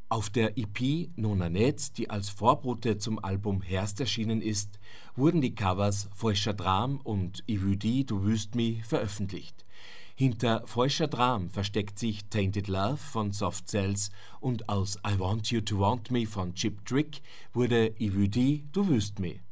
Auf der EP Nona Netz, die als Vorbote zum Album Herst erschienen ist, wurden die Covers Falscher Dram und Ich wü di, du wüsst mi veröffentlicht. Hinter Falscher Dram versteckt sich Tainted Love von Soft Cells und aus I Want You to Want Me von Chip Trick wurde Ich wü di, du wüsst mi.